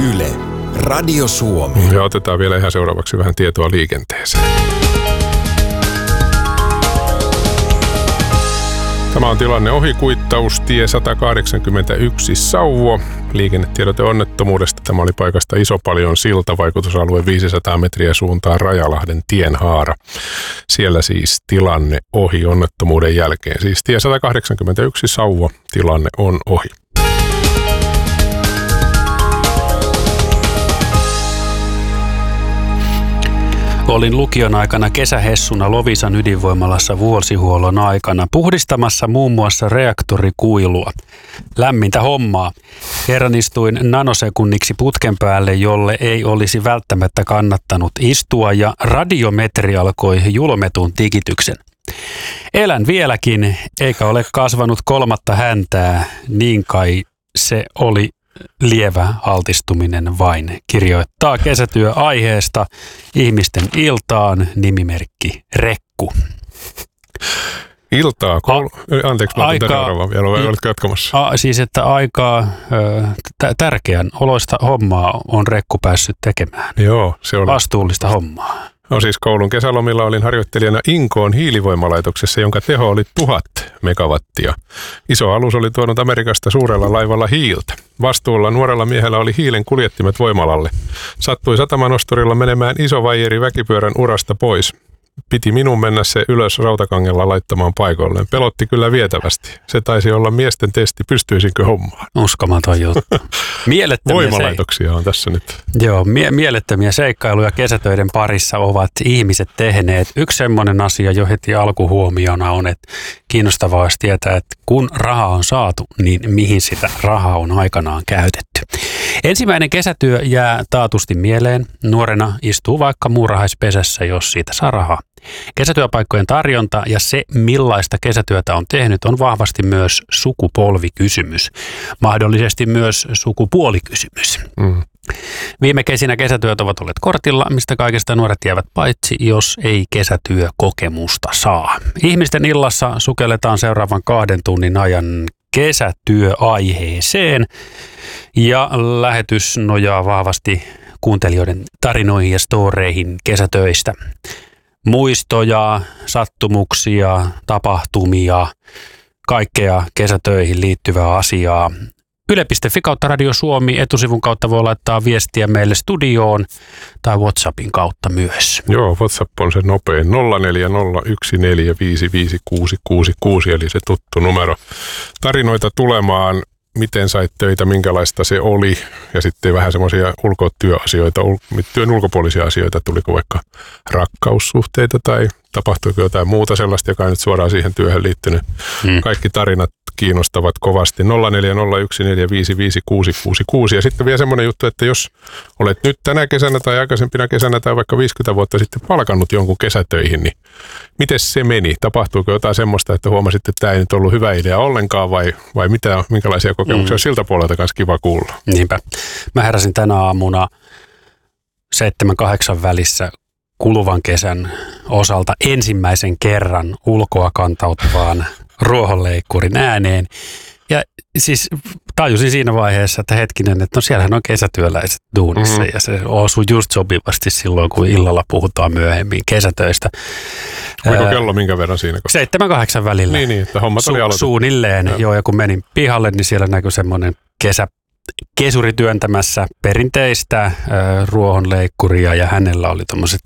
Yle, Radio Suomi. Ja otetaan vielä ihan seuraavaksi vähän tietoa liikenteeseen. Tämä on tilanne ohikuittaus, tie 181 Sauvo. Liikennetiedote onnettomuudesta. Tämä oli paikasta Isopalion silta, vaikutusalue 500 metriä suuntaan Rajalahden tienhaara. Siellä siis tilanne ohi onnettomuuden jälkeen. Siis tie 181 Sauvo, tilanne on ohi. Olin lukion aikana kesähessuna Loviisan ydinvoimalassa vuosihuollon aikana puhdistamassa muun muassa reaktorikuilua. Lämmintä hommaa. Kerran istuin nanosekunniksi putken päälle, jolle ei olisi välttämättä kannattanut istua, ja radiometri alkoi julmetun tikityksen. Elän vieläkin, eikä ole kasvanut kolmatta häntää, niin kai se oli lievä altistuminen vain, kirjoittaa kesätyö aiheesta Ihmisten iltaan nimimerkki Rekku. Iltaa, anteeksi, mä otin tämän seuraavaan vielä, vai oletko jatkamassa? Siis, että aikaa tärkeän oloista hommaa on Rekku päässyt tekemään. Joo, se oli vastuullista hommaa. No siis koulun kesälomilla olin harjoittelijana Inkoon hiilivoimalaitoksessa, jonka teho oli 1000 megawattia. Iso alus oli tuonut Amerikasta suurella laivalla hiiltä. Vastuulla nuorella miehellä oli hiilen kuljettimet voimalalle. Sattui satamanosturilla menemään iso vaijeri väkipyörän urasta pois. Piti minun mennä se ylös rautakangella laittamaan paikoilleen. Pelotti kyllä vietävästi. Se taisi olla miesten testi, pystyisinkö hommaan. Uskomaton juttu. Voimalaitoksia on tässä nyt. Joo, mielettömiä seikkailuja kesätöiden parissa ovat ihmiset tehneet. Yksi semmoinen asia jo heti alkuhuomiona on, että kiinnostavaa olisi tietää, että kun raha on saatu, niin mihin sitä rahaa on aikanaan käytetty. Ensimmäinen kesätyö jää taatusti mieleen. Nuorena istuu vaikka muurahaispesässä, jos siitä saa rahaa. Kesätyöpaikkojen tarjonta ja se, millaista kesätyötä on tehnyt, on vahvasti myös sukupolvikysymys. Mahdollisesti myös sukupuolikysymys. Viime kesinä kesätyöt ovat olleet kortilla, mistä kaikista nuoret jäävät paitsi, jos ei kesätyökokemusta saa. Ihmisten illassa sukelletaan seuraavan 2 tunnin ajan kesätyöaiheeseen ja lähetys nojaa vahvasti kuuntelijoiden tarinoihin ja storeihin kesätöistä. Muistoja, sattumuksia, tapahtumia, kaikkea kesätöihin liittyvää asiaa. Yle.fi kautta Radio Suomi etusivun kautta voi laittaa viestiä meille studioon tai WhatsAppin kautta myös. Joo, WhatsApp on se nopein 0401455666, eli se tuttu numero. Tarinoita tulemaan, miten sait töitä, minkälaista se oli, ja sitten vähän semmoisia ulkotyöasioita, työn ulkopuolisia asioita, tuliko vaikka rakkaussuhteita tai tapahtuiko jotain muuta sellaista, joka ei nyt suoraan siihen työhön liittynyt. Kaikki tarinat kiinnostavat kovasti. 0401455666. Ja sitten vielä semmoinen juttu, että jos olet nyt tänä kesänä tai aikaisempina kesänä tai vaikka 50 vuotta sitten palkannut jonkun kesätöihin, niin miten se meni? Tapahtuuko jotain semmoista, että huomasit, että tämä ei nyt ollut hyvä idea ollenkaan vai minkälaisia kokemuksia on siltä puolelta kanssa kiva kuulla? Niinpä. Mä heräsin tänä aamuna 7-8 välissä kuluvan kesän osalta ensimmäisen kerran ulkoa kantautuvaan ruohonleikkurin ääneen. Ja siis tajusin siinä vaiheessa, että hetkinen, että no siellähän on kesätyöläiset duunissa ja se osui just sopivasti silloin, kun illalla puhutaan myöhemmin kesätöistä. Oliko kello minkä verran siinä? 7-8 välillä. Niin, että hommat oli aloitettu. Suunnilleen, joo, ja kun menin pihalle, niin siellä näkyi semmoinen kesuri työntämässä perinteistä ruohonleikkuria ja hänellä oli tommoset